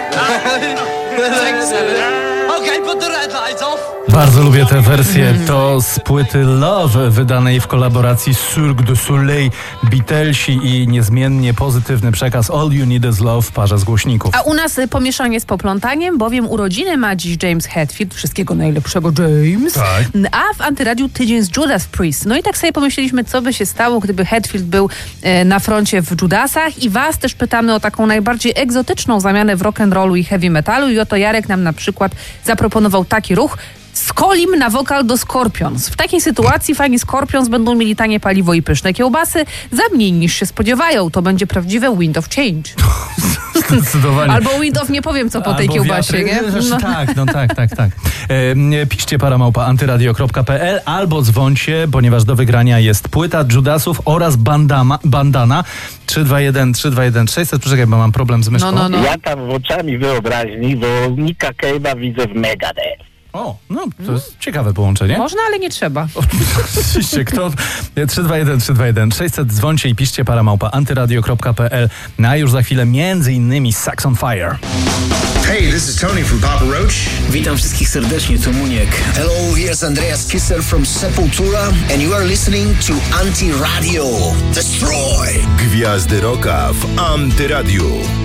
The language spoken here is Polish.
Okay, put the red light off. Bardzo lubię tę wersję. To z płyty Love, wydanej w kolaboracji z Cirque du Soleil, Beatlesi i niezmiennie pozytywny przekaz All You Need Is Love w parze z głośników. A u nas pomieszanie z poplątaniem, bowiem urodziny ma dziś James Hetfield. Wszystkiego najlepszego, James. Tak. A w Antyradiu tydzień z Judas Priest. No i tak sobie pomyśleliśmy, co by się stało, gdyby Hetfield był na froncie w Judasach. I was też pytamy o taką najbardziej egzotyczną zamianę w rock'n'rollu i heavy metalu. I oto Jarek nam na przykład zaproponował taki ruch. Skolim na wokal do Scorpions. W takiej sytuacji fani Scorpions będą mieli tanie paliwo i pyszne kiełbasy za mniej niż się spodziewają. To będzie prawdziwe wind of change. Zdecydowanie. Albo wind of nie powiem co po tej kiełbasie, wiatry, nie? No. Tak. Piszcie @antyradio.pl albo dzwońcie, ponieważ do wygrania jest płyta Judasów oraz bandana 321 600. Poczekaj, bo mam problem z myszką. No. Ja tam oczami wyobraźni, bo Nicka Cave'a widzę w Megadeth. O, no to jest ciekawe połączenie. Można, ale nie trzeba. Oczywiście, kto 321 600, dzwońcie i piszcie @antyradio.pl. A już za chwilę między innymi Saxon Fire. Hey, this is Tony from Papa Roach. Witam wszystkich serdecznie, tu Muniek. Hello, here's Andreas Kisser from Sepultura and you are listening to Anti Radio. Destroy! Gwiazdy rocka w Antyradiu.